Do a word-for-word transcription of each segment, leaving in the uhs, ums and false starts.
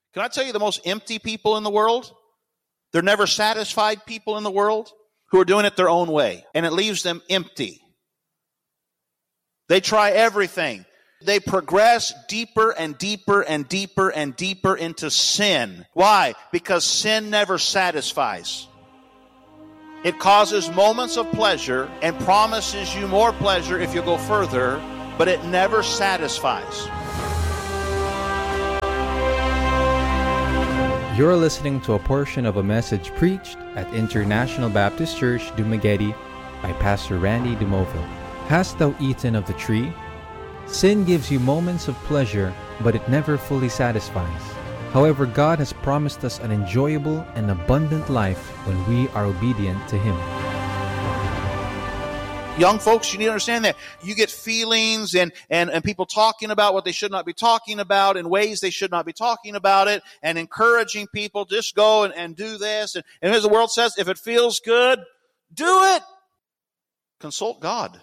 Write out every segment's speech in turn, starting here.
Can I tell you the most empty people in the world? They're never satisfied people in the world who are doing it their own way, and it leaves them empty. They try everything. They progress deeper and deeper and deeper and deeper into sin. Why? Because sin never satisfies. It causes moments of pleasure and promises you more pleasure if you go further, but it never satisfies. You're listening to a portion of a message preached at International Baptist Church, Dumaguete by Pastor Randy Dumoville. Hast thou eaten of the tree? Sin gives you moments of pleasure, but it never fully satisfies. However, God has promised us an enjoyable and abundant life when we are obedient to Him. Young folks, you need to understand that. You get feelings and, and, and people talking about what they should not be talking about in ways they should not be talking about it, and encouraging people, just go and, and do this. And, and as the world says, if it feels good, do it. Consult God.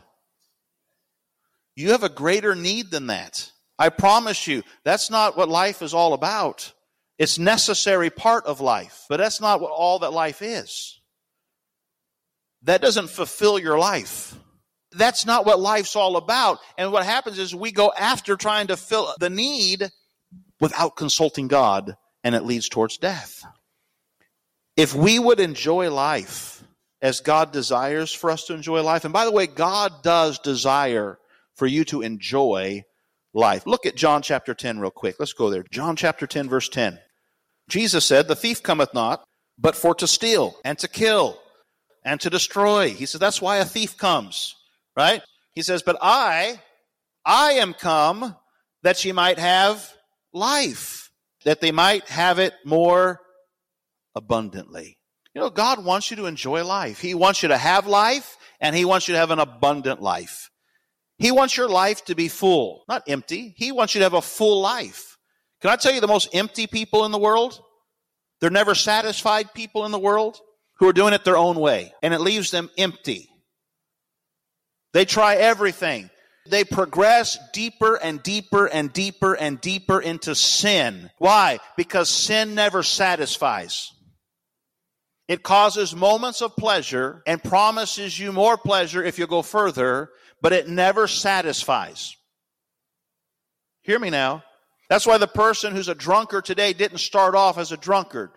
You have a greater need than that. I promise you, that's not what life is all about. It's a necessary part of life, but that's not what all that life is. That doesn't fulfill your life. That's not what life's all about. And what happens is we go after trying to fill the need without consulting God, and it leads towards death. If we would enjoy life as God desires for us to enjoy life, and by the way, God does desire for you to enjoy life. Look at John chapter ten real quick. Let's go there. John chapter ten, verse ten. Jesus said, "The thief cometh not, but for to steal, and to kill, and to destroy." He said, that's why a thief comes, right? He says, but I, I am come that ye might have life, that they might have it more abundantly. You know, God wants you to enjoy life. He wants you to have life, and He wants you to have an abundant life. He wants your life to be full, not empty. He wants you to have a full life. Can I tell you the most empty people in the world? They're never satisfied people in the world who are doing it their own way, and it leaves them empty. They try everything. They progress deeper and deeper and deeper and deeper into sin. Why? Because sin never satisfies. It causes moments of pleasure and promises you more pleasure if you go further, but it never satisfies. Hear me now. That's why the person who's a drunkard today didn't start off as a drunkard.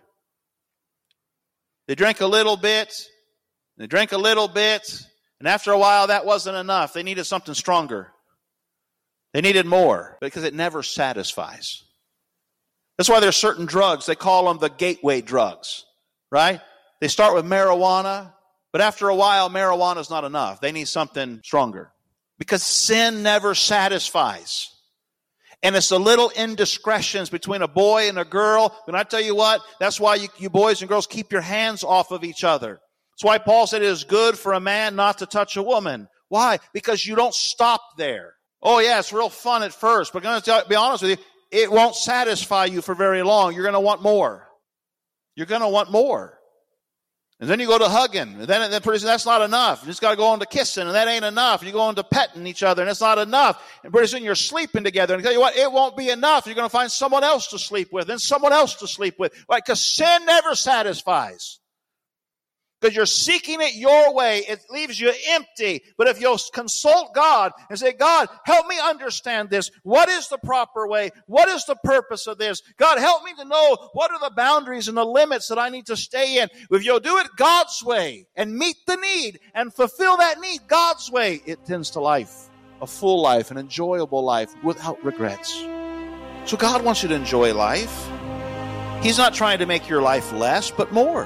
They drank a little bit, they drank a little bit, and after a while that wasn't enough. They needed something stronger. They needed more, because it never satisfies. That's why there's certain drugs, they call them the gateway drugs, right? They start with marijuana, but after a while, marijuana is not enough. They need something stronger. Because sin never satisfies. And it's the little indiscretions between a boy and a girl. And I tell you what, that's why you, you boys and girls keep your hands off of each other. That's why Paul said it is good for a man not to touch a woman. Why? Because you don't stop there. Oh yeah, it's real fun at first, but I'm going to be honest with you, it won't satisfy you for very long. You're going to want more. You're going to want more. And then you go to hugging, and then, then pretty soon that's not enough. You just got to go on to kissing, and that ain't enough. You go on to petting each other, and it's not enough. And pretty soon you're sleeping together. And I tell you what, it won't be enough. You're going to find someone else to sleep with, and someone else to sleep with. Right? Because sin never satisfies. Because you're seeking it your way, it leaves you empty. But if you'll consult God and say, God, help me understand this. What is the proper way? What is the purpose of this? God, help me to know what are the boundaries and the limits that I need to stay in. If you'll do it God's way and meet the need and fulfill that need God's way, it tends to life, a full life, an enjoyable life without regrets. So God wants you to enjoy life. He's not trying to make your life less, but more.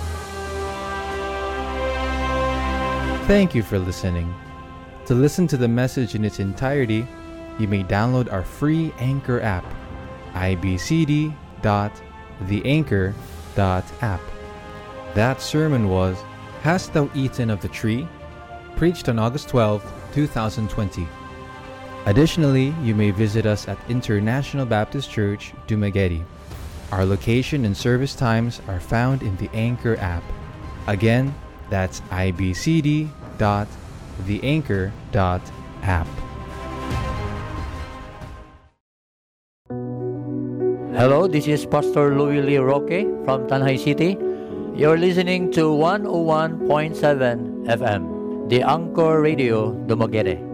Thank you for listening. To listen to the message in its entirety, you may download our free Anchor app, i b c d dot the anchor dot app. That sermon was, Hast Thou Eaten of the Tree? Preached on August twelfth, twenty twenty. Additionally, you may visit us at International Baptist Church, Dumaguete. Our location and service times are found in the Anchor app. Again, that's i b c d dot the anchor dot app. Hello, this is Pastor Louis Lee Roque from Tanay City. You're listening to one oh one point seven F M, the Anchor Radio Dumaguete.